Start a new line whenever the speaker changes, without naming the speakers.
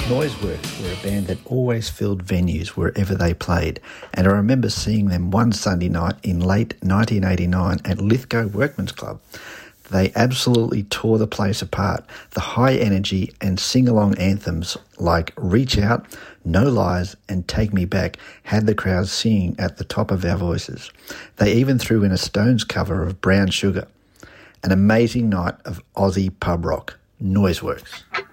Noiseworks were a band that always filled venues wherever they played, and I remember seeing them one Sunday night in late 1989 at Lithgow Workman's Club. They absolutely tore the place apart. The high energy and sing-along anthems like Reach Out, No Lies and Take Me Back had the crowd singing at the top of our voices. They even threw in a Stones cover of Brown Sugar. An amazing night of Aussie pub rock. Noiseworks.